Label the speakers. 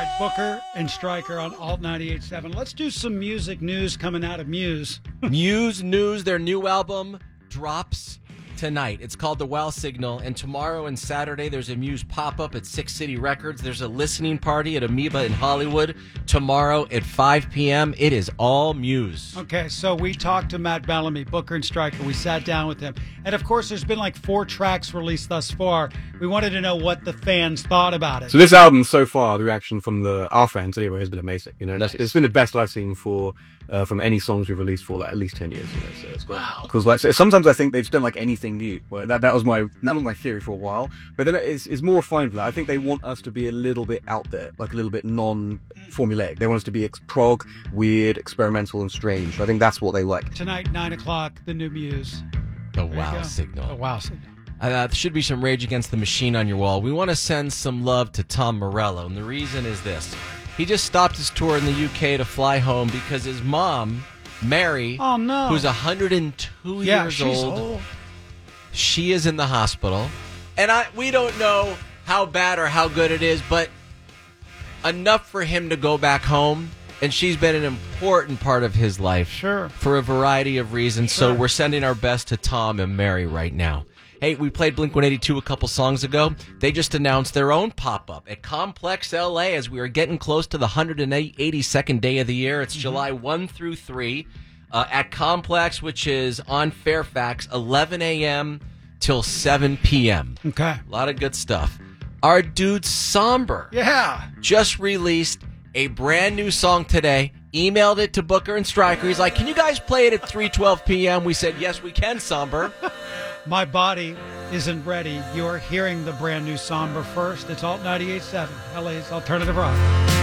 Speaker 1: right, Booker and Stryker on Alt 98.7. Let's do some music news coming out of Muse.
Speaker 2: Muse News, their new album drops tonight. It's called The Wow Signal, and tomorrow and Saturday there's a Muse pop-up at Six City Records. There's a listening party at Amoeba in Hollywood tomorrow at 5 p.m. It is all Muse.
Speaker 1: Okay, so we talked to Matt Bellamy, Booker and Stryker. We sat down with him. And, of course, there's been like 4 tracks released thus far. We wanted to know what the fans thought about it.
Speaker 3: So this album, so far, the reaction from our fans anyway has been amazing. You know, it's been the best I've seen from any songs we've released for like at least 10 years. You know, so it's great.
Speaker 2: Wow.
Speaker 3: Because like sometimes I think they've done like anything new. Well, that was my theory for a while. But then it's more refined for that. I think they want us to be a little bit out there, like a little bit non-formulaic. They want us to be prog, weird, experimental, and strange. I think that's what they like.
Speaker 1: Tonight, 9 o'clock, the new Muse.
Speaker 2: The Wow Signal.
Speaker 1: The Wow Signal.
Speaker 2: There should be some Rage Against the Machine on your wall. We want to send some love to Tom Morello, and the reason is this. He just stopped his tour in the UK to fly home because his mom, Mary, who's 102 years old, she is in the hospital. And we don't know how bad or how good it is, but enough for him to go back home. And she's been an important part of his life for a variety of reasons. So we're sending our best to Tom and Mary right now. Hey, we played Blink-182 a couple songs ago. They just announced their own pop-up at Complex LA as we are getting close to the 182nd day of the year. It's July 1 through 3 at Complex, which is on Fairfax, 11 a.m. till 7 p.m.
Speaker 1: Okay.
Speaker 2: A lot of good stuff. Our dude Somber just released a brand new song today. Emailed it to Booker and Stryker. He's like, can you guys play it at 3:12 p.m.? We said, yes, we can, Somber.
Speaker 1: My body isn't ready. You're hearing the brand new Somber first. It's Alt 98.7, LA's alternative rock.